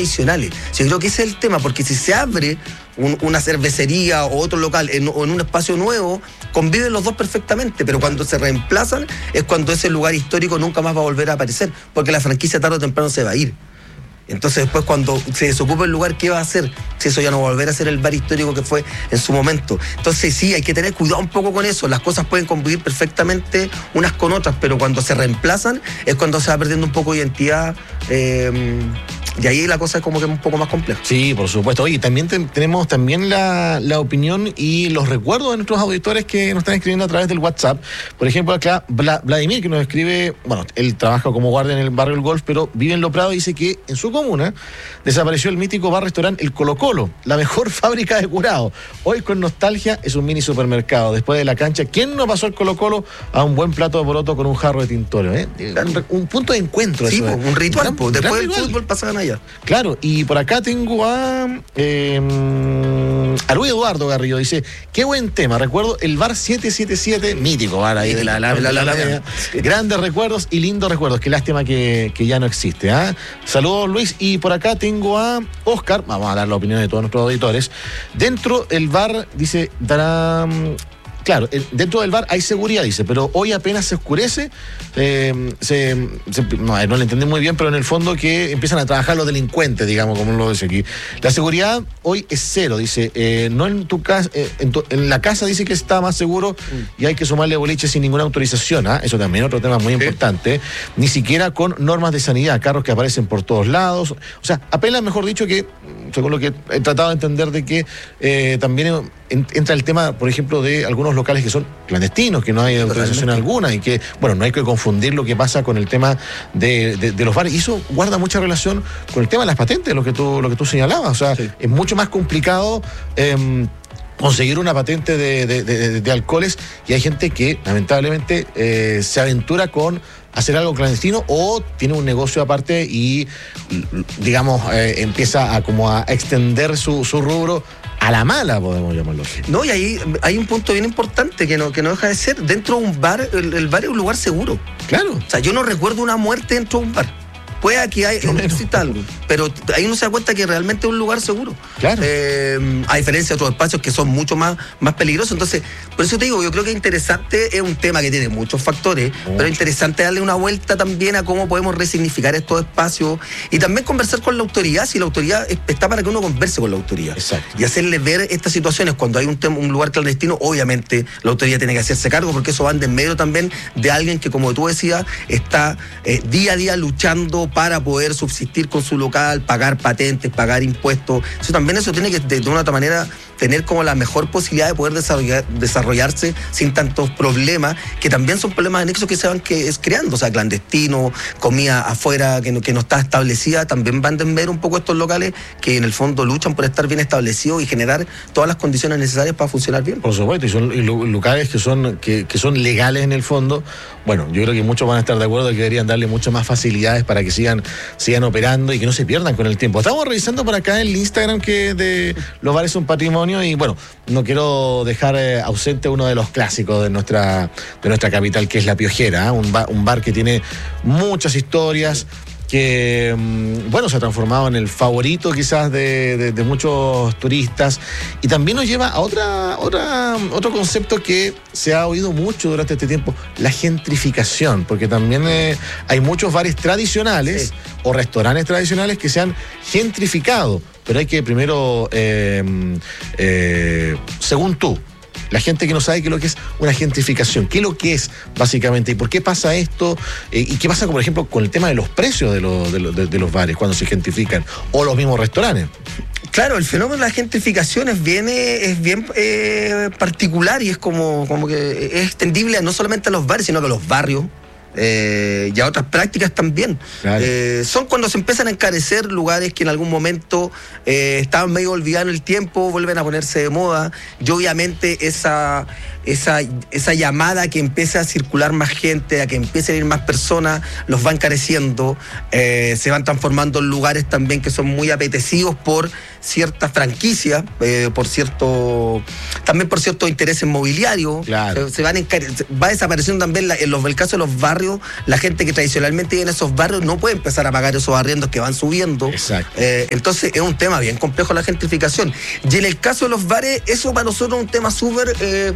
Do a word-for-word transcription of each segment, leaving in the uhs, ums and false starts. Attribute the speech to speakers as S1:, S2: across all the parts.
S1: tradicionales. Yo creo que ese es el tema, porque si se abre un, una cervecería o otro local en, o en un espacio nuevo, conviven los dos perfectamente, pero cuando se reemplazan es cuando ese lugar histórico nunca más va a volver a aparecer, porque la franquicia tarde o temprano se va a ir. Entonces después cuando se desocupa el lugar, ¿qué va a hacer? Si eso ya no va a volver a ser el bar histórico que fue en su momento. Entonces sí, hay que tener cuidado un poco con eso. Las cosas pueden convivir perfectamente unas con otras, pero cuando se reemplazan es cuando se va perdiendo un poco de identidad, eh, y ahí la cosa es como que un poco más compleja.
S2: Sí, por supuesto. Oye, también te, tenemos también la, la opinión y los recuerdos de nuestros auditores que nos están escribiendo a través del WhatsApp. Por ejemplo, acá Vla, Vladimir, que nos escribe, bueno, él trabaja como guardia en el barrio El Golf, pero vive en Lo Prado, y dice que en su comuna desapareció el mítico bar-restaurante El Colo Colo, la mejor fábrica de curado. Hoy con nostalgia es un mini supermercado. Después de la cancha, ¿quién no pasó el Colo Colo a un buen plato de poroto con un jarro de tintorio? ¿eh? Un, un punto de encuentro.
S1: Sí,
S2: eso,
S1: po, un ritual.
S2: Gran,
S1: po. Después del
S2: ritual.
S1: fútbol pasaban allá.
S2: Claro, y por acá tengo a eh, a Luis Eduardo Garrido, dice, qué buen tema, recuerdo el bar siete siete siete, mítico bar ahí de la Alameda, la, la, la, la, sí. Grandes recuerdos y lindos recuerdos, qué lástima que, que ya no existe. ¿eh? Saludos, Luis, y por acá tengo a Oscar, vamos a dar la opinión de todos nuestros auditores. Dentro el bar, dice, dará... Claro, dentro del bar hay seguridad, dice, pero hoy apenas se oscurece, eh, se, se, no, no le entendí muy bien, pero en el fondo que empiezan a trabajar los delincuentes, digamos, como lo dice aquí. La seguridad hoy es cero, dice, eh, no en tu casa, eh, en, tu, en la casa dice que está más seguro y hay que sumarle boliches sin ninguna autorización, ¿eh? Eso también es otro tema muy sí. importante, ni siquiera con normas de sanidad, carros que aparecen por todos lados, o sea, apenas mejor dicho que, según lo que he tratado de entender, de que eh, también entra el tema, por ejemplo, de algunos locales que son clandestinos, que no hay autorización alguna y que, bueno, no hay que confundir lo que pasa con el tema de, de, de los bares. Y eso guarda mucha relación con el tema de las patentes, lo que tú, lo que tú señalabas. O sea, sí. es mucho más complicado eh, conseguir una patente de, de, de, de alcoholes, y hay gente que, lamentablemente, eh, se aventura con hacer algo clandestino o tiene un negocio aparte y, digamos, eh, empieza a como a extender su, su rubro a la mala, podemos llamarlo así.
S1: No, y ahí hay un punto bien importante que no, que no deja de ser. Dentro de un bar, el, el bar es un lugar seguro.
S2: Claro.
S1: O sea, yo no recuerdo una muerte dentro de un bar. Puede que hay, exista algo, pero ahí uno se da cuenta que realmente es un lugar seguro.
S2: Claro.
S1: Eh, a diferencia de otros espacios que son mucho más, más peligrosos. Entonces, por eso te digo, yo creo que es interesante, es un tema que tiene muchos factores, Mucho. pero es interesante darle una vuelta también a cómo podemos resignificar estos espacios y también conversar con la autoridad, si la autoridad está para que uno converse con la autoridad.
S2: Exacto.
S1: Y hacerle ver estas situaciones. Cuando hay un, tema, un lugar clandestino, obviamente la autoridad tiene que hacerse cargo, porque eso va en medio también de alguien que, como tú decías, está eh, día a día luchando para poder subsistir con su local, pagar patentes, pagar impuestos. Eso también eso tiene que, de, de una otra manera, tener como la mejor posibilidad de poder desarrollar, desarrollarse sin tantos problemas, que también son problemas anexos que se van que es creando, o sea, clandestino, comida afuera que no, que no está establecida, también van a ver un poco estos locales que en el fondo luchan por estar bien establecidos y generar todas las condiciones necesarias para funcionar bien.
S2: Por supuesto, y son y locales que son, que, que son legales en el fondo. Bueno, yo creo que muchos van a estar de acuerdo que deberían darle muchas más facilidades para que sigan, sigan operando y que no se pierdan con el tiempo. Estamos revisando por acá el Instagram que de los bares son patrimonio y bueno, no quiero dejar eh, ausente uno de los clásicos de nuestra, de nuestra capital, que es La Piojera, ¿eh? un, bar, un bar que tiene muchas historias, que, bueno, se ha transformado en el favorito quizás de, de, de muchos turistas, y también nos lleva a otra, otra, otro concepto que se ha oído mucho durante este tiempo, la gentrificación, porque también eh, hay muchos bares tradicionales sí. o restaurantes tradicionales que se han gentrificado, pero hay que primero, eh, eh, según tú, la gente que no sabe qué es lo que es una gentrificación, qué es lo que es básicamente y por qué pasa esto, eh, y qué pasa, por ejemplo, con el tema de los precios de, lo, de, lo, de, de los bares cuando se gentrifican, o los mismos restaurantes.
S1: Claro, el fenómeno de la gentrificación es bien, es bien eh, particular y es como, como que es extendible no solamente a los bares, sino que a los barrios. Eh, y a otras prácticas también. Claro. Eh, son cuando se empiezan a encarecer lugares que en algún momento eh, estaban medio olvidados en el tiempo, vuelven a ponerse de moda, y obviamente esa, esa, esa llamada a que empiece a circular más gente, a que empiecen a ir más personas, los va encareciendo, eh, se van transformando en lugares también que son muy apetecidos por ciertas franquicias, eh, por cierto, también por ciertos intereses mobiliarios.
S2: Claro.
S1: Se, se van encare- va desapareciendo también la, en los, el caso de los barrios, la gente que tradicionalmente vive en esos barrios no puede empezar a pagar esos arriendos que van subiendo.
S2: Exacto.
S1: Eh, entonces es un tema bien complejo la gentrificación. Y en el caso de los bares, eso para nosotros es un tema súper... Eh,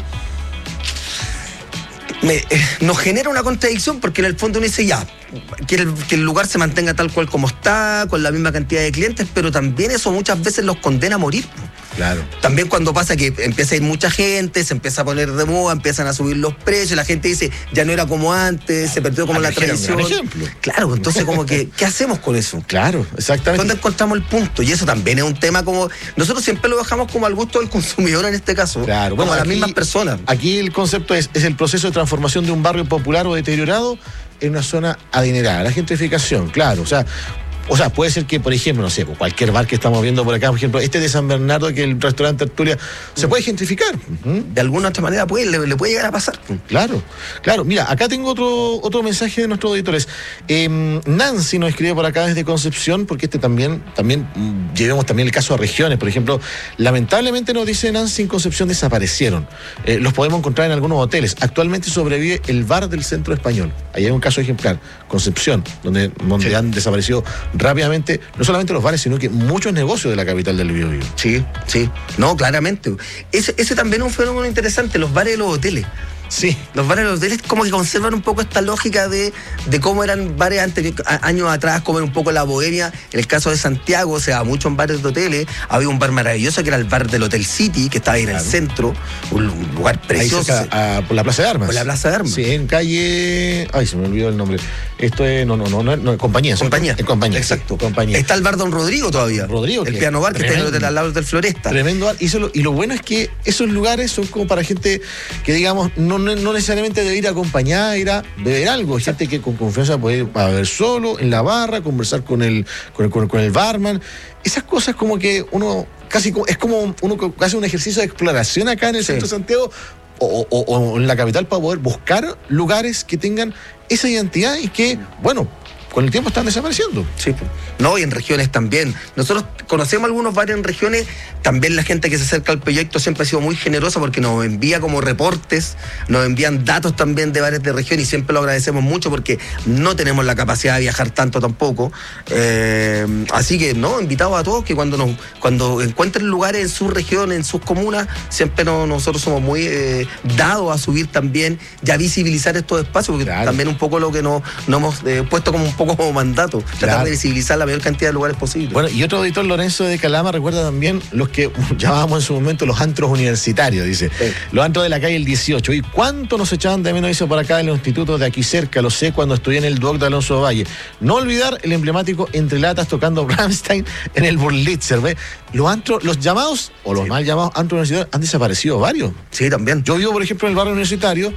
S1: Me, eh, nos genera una contradicción porque en el fondo uno dice ya, que el, que el lugar se mantenga tal cual como está, con la misma cantidad de clientes, pero también eso muchas veces los condena a morir.
S2: Claro.
S1: También cuando pasa que empieza a ir mucha gente, se empieza a poner de moda, empiezan a subir los precios, la gente dice, ya no era como antes, se perdió como la tradición.
S2: Por ejemplo.
S1: Claro, entonces como que, ¿qué hacemos con eso?
S2: Claro, exactamente.
S1: ¿Dónde encontramos el punto? Y eso también es un tema como... Nosotros siempre lo dejamos como al gusto del consumidor en este caso.
S2: Claro,
S1: como
S2: bueno,
S1: a las
S2: aquí,
S1: mismas personas.
S2: Aquí el concepto es, es el proceso de transformación de un barrio popular o deteriorado en una zona adinerada. La gentrificación, claro. O sea, o sea, puede ser que, por ejemplo, no sé, cualquier bar que estamos viendo por acá, por ejemplo, este de San Bernardo, que el restaurante Tertulia, se puede gentrificar. Uh-huh.
S1: De alguna otra manera puede, le, le puede llegar a pasar.
S2: Claro, claro. Mira, acá tengo otro, otro mensaje de nuestros auditores. Eh, Nancy nos escribe por acá desde Concepción, porque este también, también mm, llevemos también el caso a regiones. Por ejemplo, lamentablemente nos dice Nancy, en Concepción desaparecieron. Eh, los podemos encontrar en algunos hoteles. Actualmente sobrevive el bar del Centro Español. Ahí hay un caso ejemplar, Concepción, donde, donde sí. han desaparecido rápidamente, no solamente los bares, sino que muchos negocios de la capital del Biobío.
S1: Sí, sí, no, claramente. Ese, ese también es un fenómeno interesante, los bares y los hoteles.
S2: Sí.
S1: Los bares y los hoteles como que conservan un poco esta lógica de, de cómo eran bares anterior, a, años atrás, cómo era un poco la bohemia. En el caso de Santiago, o sea, muchos en bares de hoteles. Había un bar maravilloso que era el bar del Hotel City, que estaba ahí claro. en el centro, un, un lugar precioso.
S2: Ahí cerca, a, por la Plaza de Armas.
S1: Por la Plaza de Armas.
S2: Sí, en calle... Ay, se me olvidó el nombre. Esto es... No, no, no, no, no compañía.
S1: Compañía.
S2: En compañía.
S1: Exacto.
S2: Sí, compañía.
S1: Está el bar Don Rodrigo todavía.
S2: Rodrigo.
S1: El piano bar que tremendo. Está en el, al lado del Floresta.
S2: Tremendo bar. Y, solo, y lo bueno es que esos lugares son como para gente que, digamos, no, no, no necesariamente de ir acompañada, ir a beber algo. Gente que con confianza puede ir a beber solo, en la barra, conversar con el, con el, con el, con el barman. Esas cosas como que uno casi es como uno que hace un ejercicio de exploración acá en el sí. centro de Santiago o, o, o en la capital para poder buscar lugares que tengan esa identidad y que, bueno, con el tiempo están desapareciendo.
S1: Sí, no, y en regiones también. Nosotros conocemos algunos bares en regiones, también la gente que se acerca al proyecto siempre ha sido muy generosa porque nos envía como reportes, nos envían datos también de bares de región y siempre lo agradecemos mucho porque no tenemos la capacidad de viajar tanto tampoco. Eh, así que, no, invitados a todos que cuando nos cuando encuentren lugares en sus regiones, en sus comunas, siempre no, nosotros somos muy eh, dados a subir también y a visibilizar estos espacios, porque claro. también un poco lo que nos, nos hemos eh, puesto como un poco como mandato, tratar claro. de visibilizar la mayor cantidad de lugares posible.
S2: Bueno, y otro auditor, Lorenzo de Calama, recuerda también los que llamábamos en su momento los antros universitarios, dice. Sí. Los antros de la calle el dieciocho. ¿Y cuánto nos echaban de menos eso por acá en los institutos de aquí cerca? Lo sé cuando estudié en el Duoc de Alonso Valle. No olvidar el emblemático Entre Latas tocando Rammstein en el Burlitzer, ¿ve? Los antros, los llamados, o los sí. mal llamados antros universitarios, han desaparecido varios.
S1: Sí, también.
S2: Yo vivo, por ejemplo, en el barrio universitario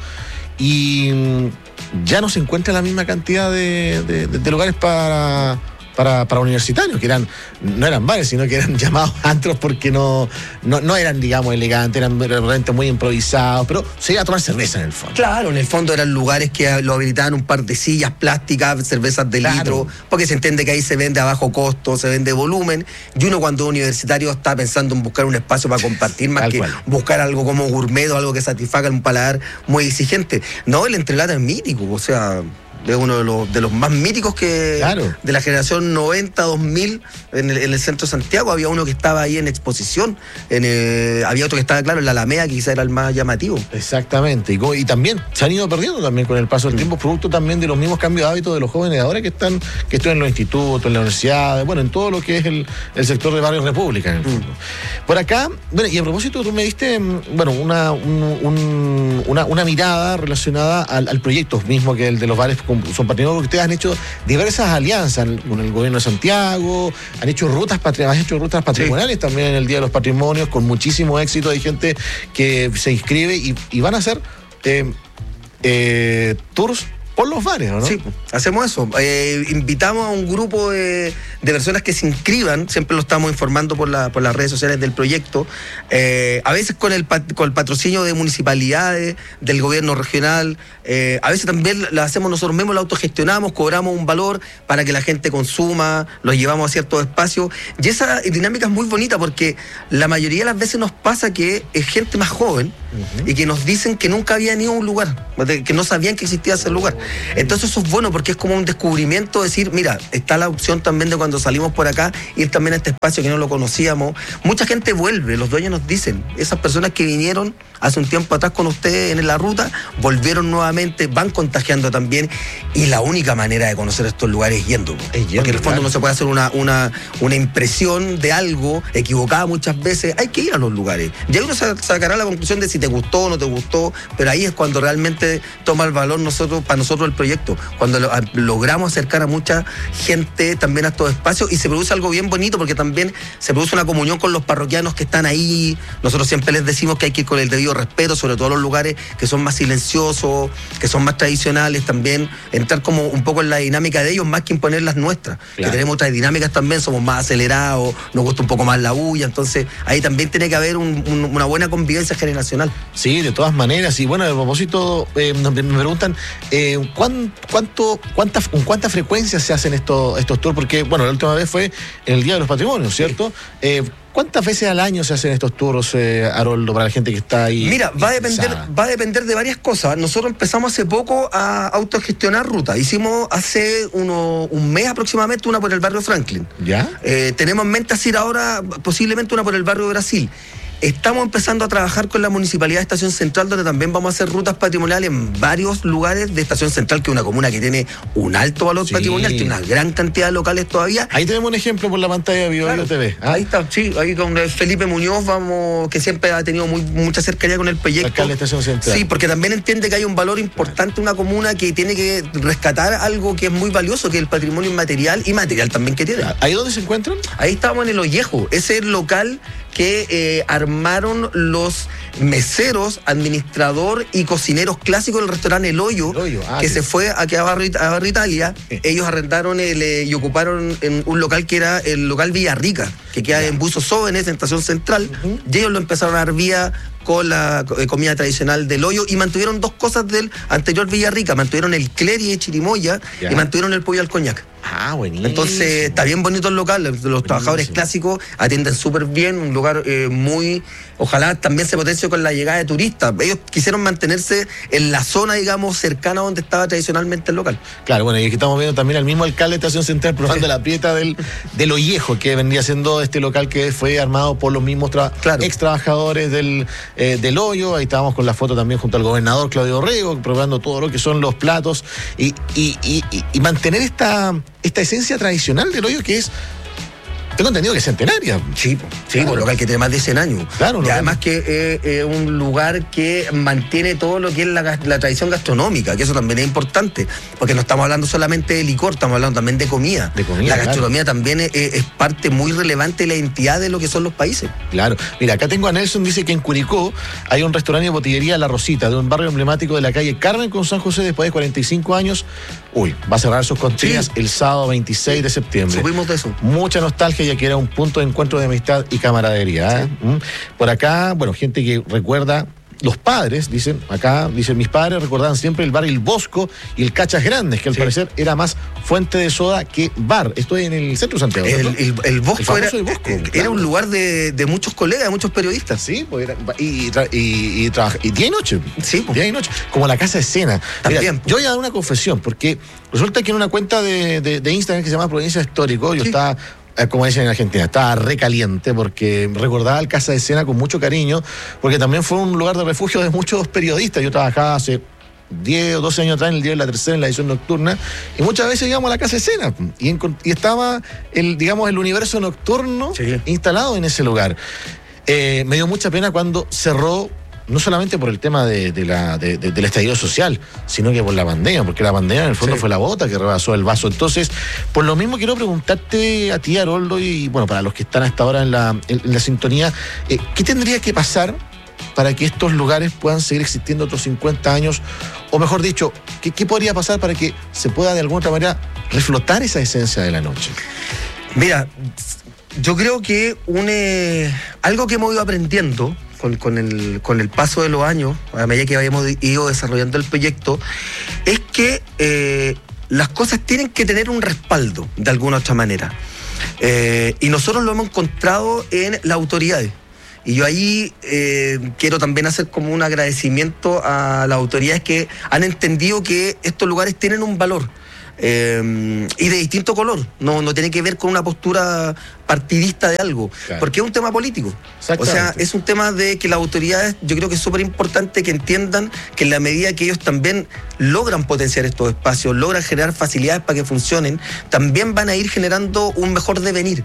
S2: y ya no se encuentra la misma cantidad de, de, de, de lugares para, para, para universitarios, que eran, no eran bares, sino que eran llamados antros porque no, no, no eran, digamos, elegantes, eran realmente muy improvisados, pero se iba a tomar cerveza en el fondo.
S1: Claro, en el fondo eran lugares que lo habilitaban un par de sillas plásticas, cervezas de claro. litro, porque se entiende que ahí se vende a bajo costo, se vende volumen, y uno cuando es universitario está pensando en buscar un espacio para compartir más Tal que cual. buscar algo como gourmet o algo que satisfaga un paladar muy exigente. No, el Entrelata es mítico, o sea... es uno de los, de los más míticos que
S2: claro.
S1: de la generación noventa, dos mil en el, en el centro de Santiago. Había uno que estaba ahí en exposición, en el, había otro que estaba, claro, en la Alameda, que quizá era el más llamativo.
S2: Exactamente, y, y también se han ido perdiendo también con el paso del tiempo, producto también de los mismos cambios de hábitos de los jóvenes de ahora que están que están en los institutos, en la universidad, bueno, en todo lo que es el, el sector de Barrio República, en el fondo. Mm. Por acá, bueno, y a propósito, tú me diste, bueno, una, un, un, una, una mirada relacionada al, al proyecto mismo, que es el de los bares son patrimonios, porque ustedes han hecho diversas alianzas con el gobierno de Santiago, han hecho rutas patrimoniales, han hecho rutas patrimoniales sí. también en el Día de los Patrimonios, con muchísimo éxito. Hay gente que se inscribe y, y van a hacer eh, eh, tours por los bares, ¿o no?
S1: Sí, hacemos eso. Eh, invitamos a un grupo de, de personas que se inscriban, siempre lo estamos informando por, la, por las redes sociales del proyecto, eh, a veces con el, con el patrocinio de municipalidades, del gobierno regional, eh, a veces también lo hacemos nosotros mismos, lo autogestionamos, cobramos un valor para que la gente consuma, lo llevamos a ciertos espacios, y esa dinámica es muy bonita porque la mayoría de las veces nos pasa que es gente más joven, uh-huh, y que nos dicen que nunca habían ido a un lugar, que no sabían que existía ese lugar. Entonces eso es bueno porque es como un descubrimiento, decir, mira, está la opción también de cuando salimos por acá, ir también a este espacio que no lo conocíamos. Mucha gente vuelve, los dueños nos dicen, esas personas que vinieron hace un tiempo atrás con ustedes en la ruta, volvieron nuevamente, van contagiando también, y la única manera de conocer estos lugares es yendo, es yendo, porque en el fondo claro, no se puede hacer una, una, una impresión de algo equivocada muchas veces, hay que ir a los lugares, y ahí uno sacará la conclusión de si te gustó o no te gustó, pero ahí es cuando realmente toma el valor nosotros, para nosotros el proyecto, cuando lo, a, logramos acercar a mucha gente también a estos espacios, y se produce algo bien bonito, porque también se produce una comunión con los parroquianos que están ahí. Nosotros siempre les decimos que hay que ir con el debido respeto, sobre todo los lugares que son más silenciosos, que son más tradicionales, también entrar como un poco en la dinámica de ellos más que imponer las nuestras, claro, que tenemos otras dinámicas también, somos más acelerados, nos gusta un poco más la bulla, entonces ahí también tiene que haber un, un, una buena convivencia generacional.
S2: Sí, de todas maneras, y bueno, a propósito, eh, me preguntan eh, ¿cuán, cuánto, cuánta, con cuánta frecuencia se hacen estos, estos tours, porque bueno, la última vez fue en el Día de los Patrimonios, ¿cierto? Sí. Eh, ¿Cuántas veces al año se hacen estos tours, eh, Haroldo, para la gente que está ahí?
S1: Mira, va a depender, va a depender de varias cosas. Nosotros empezamos hace poco a autogestionar rutas. Hicimos hace uno, un mes aproximadamente una por el barrio Franklin.
S2: ¿Ya?
S1: Eh, tenemos en mente hacer ahora posiblemente una por el barrio Brasil. Estamos empezando a trabajar con la Municipalidad de Estación Central, donde también vamos a hacer rutas patrimoniales en varios lugares de Estación Central, que es una comuna que tiene un alto valor sí. patrimonial, tiene una gran cantidad de locales todavía.
S2: Ahí tenemos un ejemplo por la pantalla de Bio claro. Bio T V.
S1: ¿Ah? Ahí está, sí, ahí con Felipe Muñoz, vamos, que siempre ha tenido muy, mucha cercanía con el proyecto.
S2: Alcalde de Estación Central.
S1: Sí, porque también entiende que hay un valor importante en una comuna que tiene que rescatar algo que es muy valioso, que es el patrimonio inmaterial y material también que tiene.
S2: ¿Ahí dónde se encuentran?
S1: Ahí estamos en el Ollejo, ese es el local que eh, armaron los meseros, administrador y cocineros clásicos del restaurante El Hoyo, El Hoyo. Ah, que sí. se fue aquí a Barrio, a Barrio Italia. Sí. Ellos arrendaron el, eh, y ocuparon en un local que era el local Villarrica, que queda yeah. en Buzos Jóvenes, en Estación Central, uh-huh. y ellos lo empezaron a dar vía con la eh, comida tradicional del Hoyo, y mantuvieron dos cosas del anterior Villarrica, mantuvieron el cleri de chirimoya yeah. y mantuvieron el pollo al coñac.
S2: Ah, buenísimo.
S1: Entonces, está bien bonito el local, los buenísimo. Trabajadores clásicos atienden súper bien, un lugar eh, muy... Ojalá también se potencie con la llegada de turistas. Ellos quisieron mantenerse en la zona, digamos, cercana a donde estaba tradicionalmente el local.
S2: Claro, bueno, y aquí estamos viendo también al mismo alcalde de Estación Central probando sí. la prieta del, del Ollejo, que vendría siendo este local que fue armado por los mismos tra- claro. ex trabajadores del, eh, del Hoyo. Ahí estábamos con la foto también junto al gobernador Claudio Rego, probando todo lo que son los platos y, y, y, y, y mantener esta, esta esencia tradicional del Hoyo, que es... Tengo entendido que es centenaria.
S1: Sí, sí, claro. Un local que tiene más de cien años.
S2: Claro,
S1: y además que es eh, eh, un lugar que mantiene todo lo que es la, la tradición gastronómica, que eso también es importante, porque no estamos hablando solamente de licor, estamos hablando también de comida.
S2: De comida,
S1: la gastronomía claro. también es, es parte muy relevante de la identidad de lo que son los países.
S2: Claro. Mira, acá tengo a Nelson, dice que en Curicó hay un restaurante de botillería La Rosita, de un barrio emblemático de la calle Carmen con San José, después de cuarenta y cinco años. Uy, va a cerrar sus cortinas sí. el sábado veintiséis de septiembre.
S1: Supimos de eso.
S2: Mucha nostalgia, ya que era un punto de encuentro de amistad y camaradería. ¿eh? Sí. Por acá, bueno, gente que recuerda... Los padres, dicen, acá, dicen, mis padres recordaban siempre el bar El Bosco y el Cachas Grandes, que al sí. parecer era más fuente de soda que bar. Esto es en el centro de Santiago.
S1: El, el, el Bosco, el era, el Bosco era
S2: claro.
S1: un lugar de, de muchos colegas, de muchos periodistas.
S2: Sí, pues era, y, y, y, y, trabaja, y día y noche.
S1: Sí, pues.
S2: Día y noche. Como la casa de escena.
S1: También.
S2: Mira, yo voy a dar una confesión, porque resulta que en una cuenta de, de, de Instagram que se llama Provincia Histórico, yo sí. estaba... como dicen en Argentina, estaba recaliente porque recordaba el Casa de Escena con mucho cariño, porque también fue un lugar de refugio de muchos periodistas. Yo trabajaba hace diez o doce años atrás en el Diario de la Tercera, en la edición nocturna, y muchas veces íbamos a la Casa de Escena y, en, y estaba el, digamos, el universo nocturno sí. instalado en ese lugar. Eh, me dio mucha pena cuando cerró, no solamente por el tema de, de la, de, de, del estallido social, sino que por la pandemia, porque la pandemia en el fondo sí. fue la bota que rebasó el vaso. Entonces, por lo mismo quiero preguntarte a ti, Haroldo, y bueno, para los que están hasta ahora en la, en, en la sintonía, eh, ¿qué tendría que pasar para que estos lugares puedan seguir existiendo otros cincuenta años? O mejor dicho, ¿qué, qué podría pasar para que se pueda de alguna otra manera reflotar esa esencia de la noche?
S1: Mira, yo creo que un, eh, algo que hemos ido aprendiendo con, con, el, con el paso de los años, a medida que habíamos ido desarrollando el proyecto, es que eh, las cosas tienen que tener un respaldo de alguna otra manera. Eh, y nosotros lo hemos encontrado en las autoridades. Y yo ahí eh, quiero también hacer como un agradecimiento a las autoridades que han entendido que estos lugares tienen un valor. Eh, y de distinto color, no, no tiene que ver con una postura partidista de algo, claro, porque es un tema político. O sea, es un tema de que las autoridades, yo creo que es súper importante que entiendan que en la medida que ellos también logran potenciar estos espacios, logran generar facilidades para que funcionen, también van a ir generando un mejor devenir.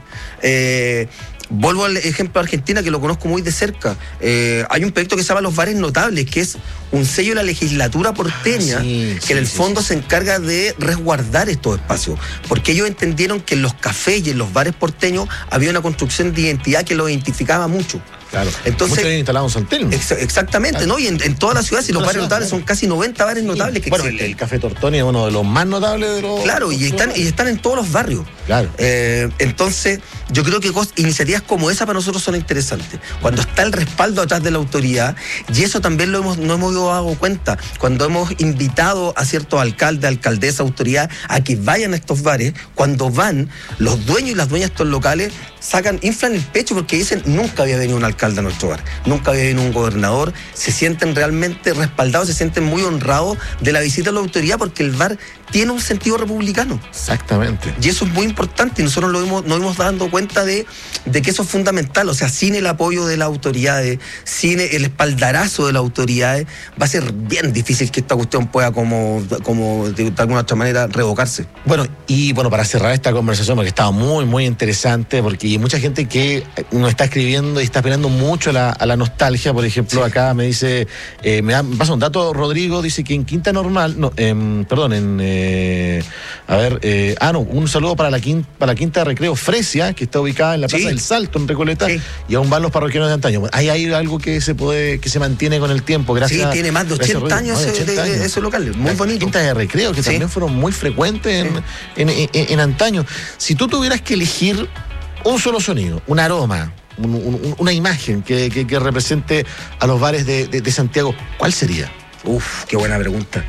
S1: Eh, Vuelvo al ejemplo de Argentina, que lo conozco muy de cerca. Eh, hay un proyecto que se llama Los Bares Notables, que es un sello de la legislatura porteña, ah, sí, que sí, en el fondo sí, sí. se encarga de resguardar estos espacios, porque ellos entendieron que en los cafés y en los bares porteños había una construcción de identidad que los identificaba mucho.
S2: Claro.
S1: Entonces,
S2: muchos instalado en San Telmo.
S1: Ex exactamente, claro. ¿no? Y en, en toda la ciudad, si los bares notables son casi noventa bares notables que
S2: bueno,
S1: existen.
S2: El, el Café Tortoni es uno de los más notables de los...
S1: Claro, y están, y están en todos los barrios.
S2: Claro.
S1: Eh, entonces, yo creo que iniciativas como esa para nosotros son interesantes. Cuando está el respaldo atrás de la autoridad, y eso también lo hemos, no hemos dado cuenta, cuando hemos invitado a ciertos alcaldes, alcaldesas, autoridades, a que vayan a estos bares, cuando van, los dueños y las dueñas de estos locales sacan, inflan el pecho porque dicen, nunca había venido un alcalde a nuestro bar, nunca había venido un gobernador, se sienten realmente respaldados, se sienten muy honrados de la visita de la autoridad porque el bar tiene un sentido republicano.
S2: Exactamente.
S1: Y eso es muy importante y nosotros lo hemos, nos hemos dado cuenta de, de que eso es fundamental. O sea, sin el apoyo de las autoridades, sin el espaldarazo de las autoridades, va a ser bien difícil que esta cuestión pueda como, como de alguna otra manera revocarse.
S2: Bueno, y bueno, para cerrar esta conversación, porque estaba muy, muy interesante, porque hay mucha gente que nos está escribiendo y está esperando mucho a la, a la nostalgia. Por ejemplo, sí. acá me dice, eh, me, da, me pasa un dato, Rodrigo, dice que en Quinta Normal, no, eh, perdón, en... Eh, Eh, a ver, eh, ah, no, un saludo para la, quinta, para la Quinta de Recreo Fresia, que está ubicada en la Plaza sí. del Salto, en Recoleta, sí. y aún van los parroquianos de antaño. Ahí hay algo que se puede, que se mantiene con el tiempo, gracias.
S1: Sí, tiene más de ochenta años ese ese local, muy
S2: la
S1: bonito.
S2: Quinta de Recreo, que sí. también fueron muy frecuentes en, sí. en, en, en, en antaño. Si tú tuvieras que elegir un solo sonido, un aroma, un, un, una imagen que, que, que represente a los bares de, de, de Santiago, ¿cuál sería?
S1: Uf, qué buena pregunta.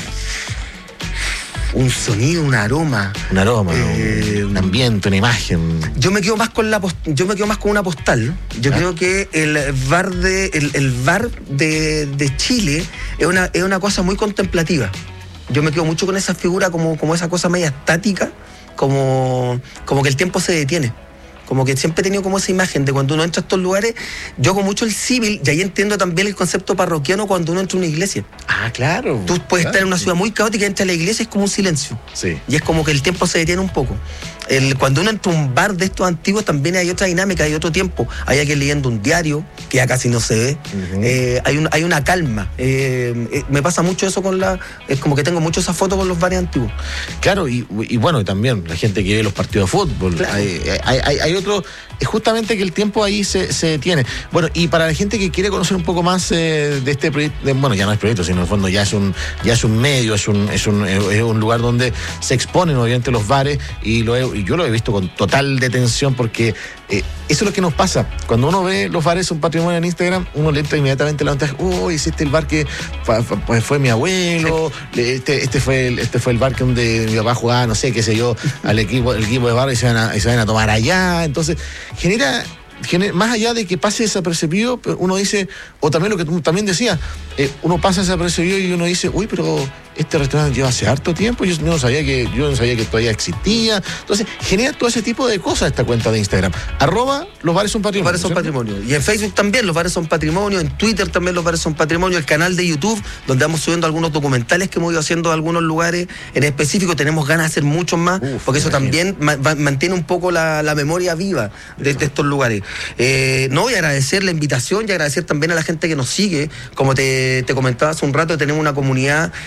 S1: Un sonido, un aroma.
S2: Un aroma, eh, un ambiente, una imagen.
S1: Yo me quedo más con la yo me quedo más con una postal. Yo ¿Ah? creo que el bar de el, el bar de, de Chile es una, es una cosa muy contemplativa. Yo me quedo mucho con esa figura como, como esa cosa media estática, como, como que el tiempo se detiene. Como que siempre he tenido como esa imagen de cuando uno entra a estos lugares, yo hago mucho el símil, y ahí entiendo también el concepto parroquiano cuando uno entra a una iglesia.
S2: Ah, claro.
S1: Tú puedes
S2: claro,
S1: estar en una
S2: sí.
S1: ciudad muy caótica y entras a la iglesia, es como un silencio.
S2: Sí.
S1: Y es como que el tiempo se detiene un poco. El, cuando uno entra a un bar de estos antiguos también hay otra dinámica, hay otro tiempo. Hay alguien leyendo un diario, que ya casi no se ve. Uh-huh. eh, hay, un, hay una calma. Eh, eh, me pasa mucho eso con la... Es como que tengo mucho esa foto con los bares antiguos.
S2: Claro, y, y bueno, y también la gente que ve los partidos de fútbol. Claro. Hay, hay, hay, hay otro... Es justamente que el tiempo ahí se, se detiene. Bueno, y para la gente que quiere conocer un poco más eh, de este proyecto, de, bueno, ya no es proyecto, sino en el fondo ya es un, ya es un medio, es un, es un, es un lugar donde se exponen obviamente los bares, y, lo he, y yo lo he visto con total detención porque eh, eso es lo que nos pasa. Cuando uno ve los bares son patrimonio en Instagram, uno le entra inmediatamente la ventaja, oh, es este el bar que fue, fue, fue mi abuelo, este, este, fue el, este fue el bar que donde mi papá jugaba, no sé, qué sé yo, al equipo, el equipo de bar y se van a, y se van a tomar allá. Entonces, genera, genera, más allá de que pase desapercibido, uno dice, o también lo que tú también decías, eh, uno pasa desapercibido y uno dice, uy, pero este restaurante lleva hace harto tiempo, yo no sabía que, yo no sabía que todavía existía. Entonces, genera todo ese tipo de cosas esta cuenta de Instagram. Arroba los bares son patrimonio.
S1: Los bares son patrimonio. Y en Facebook también los bares son patrimonio, en Twitter también los bares son patrimonio, el canal de YouTube, donde vamos subiendo algunos documentales que hemos ido haciendo de algunos lugares en específico, tenemos ganas de hacer muchos más, Uf, porque eso también ma- mantiene un poco la, la memoria viva de, de estos lugares. Eh, no, y agradecer la invitación y agradecer también a la gente que nos sigue. Como te, te comentaba hace un rato, tenemos una comunidad eh,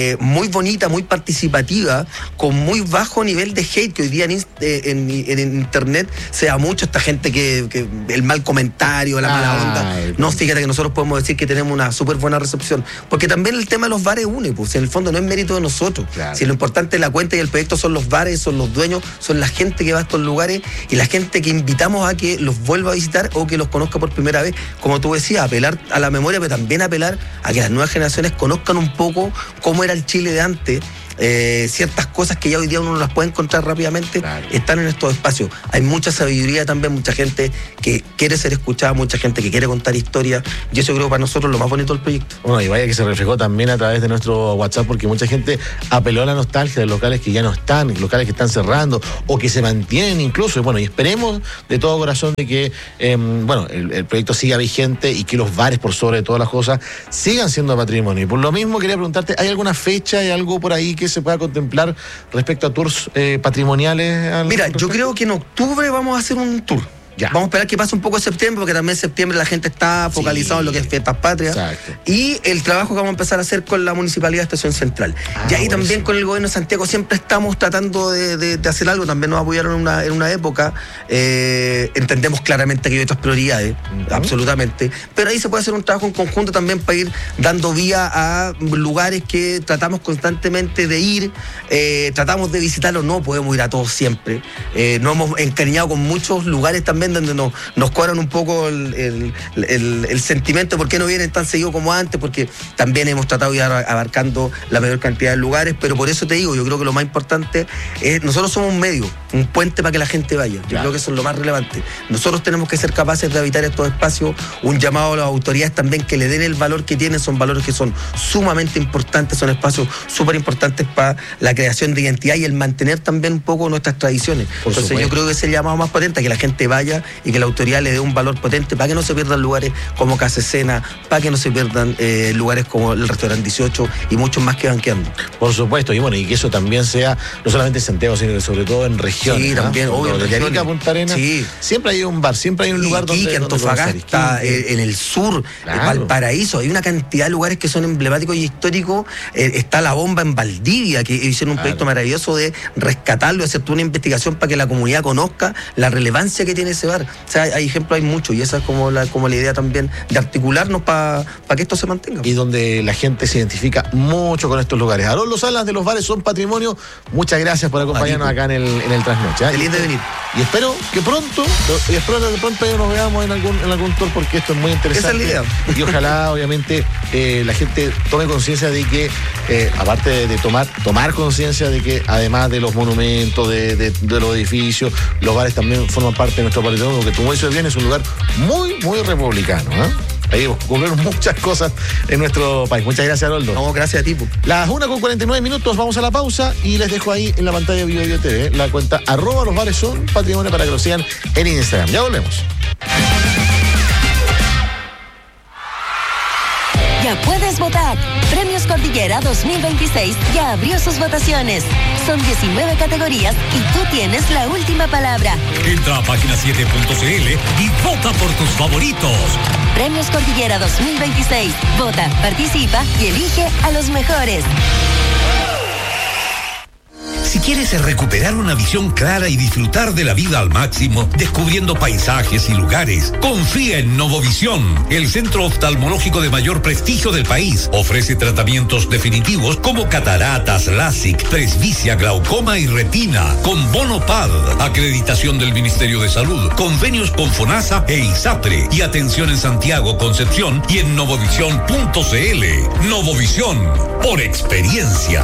S1: eh, muy bonita, muy participativa, con muy bajo nivel de hate, que hoy día en, en, en internet se da mucho esta gente que, que el mal comentario, la mala onda. Ay, no, fíjate que nosotros podemos decir que tenemos una súper buena recepción, porque también el tema de los bares une, pues en el fondo no es mérito de nosotros. Claro. Si lo importante de la cuenta y el proyecto son los bares, son los dueños, son la gente que va a estos lugares y la gente que invitamos a que los vuelva a visitar o que los conozca por primera vez. Como tú decías, apelar a la memoria, pero también apelar a que las nuevas generaciones conozcan un poco cómo era el Chile de antes. Eh, ciertas cosas que ya hoy día uno no las puede encontrar rápidamente, claro, están en estos espacios. Hay mucha sabiduría también, mucha gente que quiere ser escuchada, mucha gente que quiere contar historias, y eso creo para nosotros lo más bonito del proyecto.
S2: Bueno, y vaya que se reflejó también a través de nuestro WhatsApp, porque mucha gente apeló a la nostalgia de locales que ya no están, locales que están cerrando o que se mantienen incluso, y bueno, y esperemos de todo corazón de que eh, bueno, el, el proyecto siga vigente y que los bares, por sobre todas las cosas, sigan siendo patrimonio. Y por lo mismo quería preguntarte, ¿hay alguna fecha, hay algo por ahí que se pueda contemplar respecto a tours eh, patrimoniales?
S1: Mira, yo creo que en octubre vamos a hacer un tour. Ya. Vamos a esperar que pase un poco septiembre, porque también en septiembre la gente está focalizado, sí, en lo que es fiestas patrias. Exacto. Y el trabajo que vamos a empezar a hacer con la Municipalidad de Estación Central. Ah, y ahí también con el gobierno de Santiago siempre estamos tratando de, de, de hacer algo. También nos apoyaron en una, en una época. Eh, entendemos claramente que hay otras prioridades, uh-huh, absolutamente. Pero ahí se puede hacer un trabajo en conjunto también para ir dando vía a lugares que tratamos constantemente de ir. Eh, tratamos de visitarlos, no podemos ir a todos siempre. Eh, nos hemos encariñado con muchos lugares también donde nos, nos cuadran un poco el, el, el, el sentimiento de por qué no vienen tan seguido como antes, porque también hemos tratado de ir abarcando la mayor cantidad de lugares, pero por eso te digo, yo creo que lo más importante es, nosotros somos un medio, un puente para que la gente vaya, yo claro, creo que eso es lo más relevante. Nosotros tenemos que ser capaces de habitar estos espacios, un llamado a las autoridades también que le den el valor que tienen, son valores que son sumamente importantes, son espacios súper importantes para la creación de identidad y el mantener también un poco nuestras tradiciones. Por Entonces supuesto, yo creo que es el llamado más potente, a que la gente vaya y que la autoridad le dé un valor potente para que no se pierdan lugares como Casa Escena, para que no se pierdan eh, lugares como el Restaurante dieciocho y muchos más que van quedando.
S2: Por supuesto, y bueno, y que eso también sea no solamente en Santiago, sino que sobre todo en regiones.
S1: Sí, también,
S2: ¿no?
S1: obvio.
S2: De Arica a Punta Arenas, sí, siempre hay un bar, siempre hay un lugar
S1: Iquique,
S2: donde...
S1: Antofagasta, eh, en el sur, claro, Valparaíso, hay una cantidad de lugares que son emblemáticos y históricos. Eh, está La Bomba en Valdivia, que hicieron un claro, proyecto maravilloso de rescatarlo, hacer una investigación para que la comunidad conozca la relevancia que tiene ese bar. O sea, hay ejemplos, hay muchos, y esa es como la, como la idea también de articularnos para pa que esto se mantenga.
S2: Y donde la gente se identifica mucho con estos lugares. Haroldo Salas de los Bares Son Patrimonio, muchas gracias por acompañarnos acá en el, en el Trasnoche. ¿eh?
S1: Qué lindo de venir.
S2: Y espero que pronto, y espero que pronto ya nos veamos en algún, en algún tour, porque esto es muy interesante.
S1: Esa es la idea.
S2: Y ojalá, obviamente, eh, la gente tome conciencia de que, eh, aparte de, de tomar, tomar conciencia de que, además de los monumentos, de, de, de los edificios, los bares también forman parte de nuestro patrimonio, porque como dices bien, es un lugar muy, muy republicano, ¿eh? Ahí ocurrieron muchas cosas en nuestro país. Muchas gracias, Haroldo.
S1: No, gracias a ti.
S2: Las una con cuarenta y nueve minutos, vamos a la pausa y les dejo ahí en la pantalla de Vivo Vivo T V la cuenta arroba los bares son patrimonio para que lo sigan en Instagram. Ya volvemos.
S3: Ya puedes votar. Premios Cordillera dos mil veintiséis ya abrió sus votaciones. Son diecinueve categorías y tú tienes la última palabra.
S4: Entra a página siete punto c l y vota por tus favoritos.
S3: Premios Cordillera dos mil veintiséis. Vota, participa y elige a los mejores.
S4: Si quieres recuperar una visión clara y disfrutar de la vida al máximo, descubriendo paisajes y lugares, confía en Novovisión, el centro oftalmológico de mayor prestigio del país. Ofrece tratamientos definitivos como cataratas, LASIK, presbicia, glaucoma y retina, con bono P A D, acreditación del Ministerio de Salud, convenios con FONASA e ISAPRE, y atención en Santiago, Concepción y en novovisión punto c l. Novovisión, por experiencia.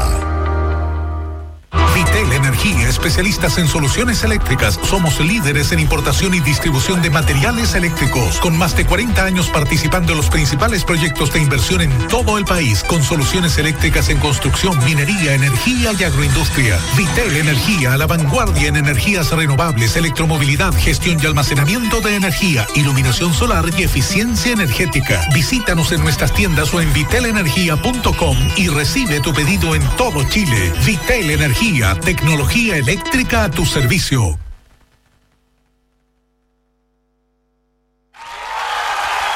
S5: Vitel Energía, especialistas en soluciones eléctricas. Somos líderes en importación y distribución de materiales eléctricos, con más de cuarenta años participando en los principales proyectos de inversión en todo el país, con soluciones eléctricas en construcción, minería, energía y agroindustria. Vitel Energía, a la vanguardia en energías renovables, electromovilidad, gestión y almacenamiento de energía, iluminación solar y eficiencia energética. Visítanos en nuestras tiendas o en vitel energía punto com y recibe tu pedido en todo Chile. Vitel Energía, tecnología eléctrica a tu servicio.